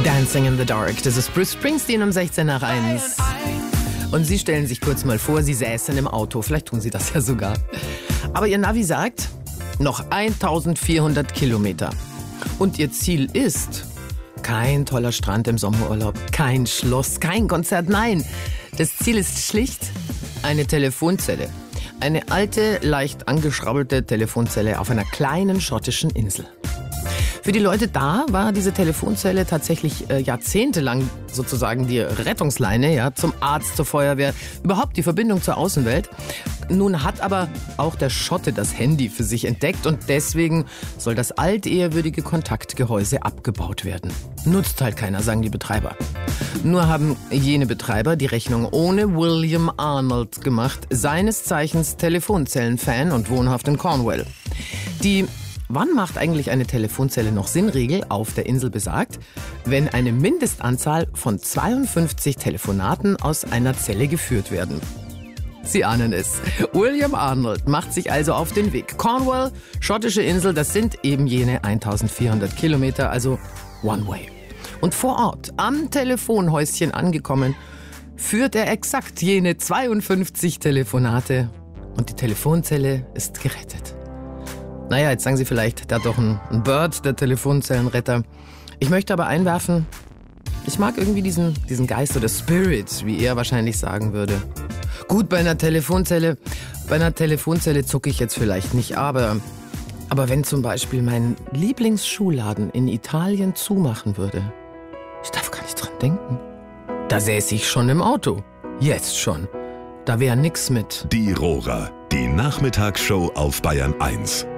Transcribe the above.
Dancing in the Dark. Das ist Bruce Springsteen um 16 nach 1. Und Sie stellen sich kurz mal vor, Sie säßen im Auto. Vielleicht tun Sie das ja sogar. Aber Ihr Navi sagt, noch 1400 Kilometer. Und Ihr Ziel ist kein toller Strand im Sommerurlaub, kein Schloss, kein Konzert. Nein, das Ziel ist schlicht eine Telefonzelle. Eine alte, leicht angeschrabbelte Telefonzelle auf einer kleinen schottischen Insel. Für die Leute da war diese Telefonzelle tatsächlich jahrzehntelang sozusagen die Rettungsleine, ja, zum Arzt, zur Feuerwehr, überhaupt die Verbindung zur Außenwelt. Nun hat aber auch der Schotte das Handy für sich entdeckt und deswegen soll das altehrwürdige Kontaktgehäuse abgebaut werden. Nutzt halt keiner, sagen die Betreiber. Nur haben jene Betreiber die Rechnung ohne William Arnold gemacht, seines Zeichens Telefonzellen-Fan und wohnhaft in Cornwall. Die Wann macht eigentlich eine Telefonzelle noch Sinn? Regel auf der Insel besagt, wenn eine Mindestanzahl von 52 Telefonaten aus einer Zelle geführt werden. Sie ahnen es. William Arnold macht sich also auf den Weg. Cornwall, schottische Insel, das sind eben jene 1400 Kilometer, also One Way. Und vor Ort, am Telefonhäuschen angekommen, führt er exakt jene 52 Telefonate und die Telefonzelle ist gerettet. Naja, jetzt sagen Sie vielleicht, der hat doch ein Bird, der Telefonzellenretter. Ich möchte aber einwerfen, ich mag irgendwie diesen Geist oder Spirit, wie er wahrscheinlich sagen würde. Gut, bei einer Telefonzelle zucke ich jetzt vielleicht nicht, aber wenn zum Beispiel mein Lieblingsschuhladen in Italien zumachen würde, ich darf gar nicht dran denken. Da säße ich schon im Auto. Jetzt schon. Da wäre nix mit. Die Rohrer, die Nachmittagsshow auf Bayern 1.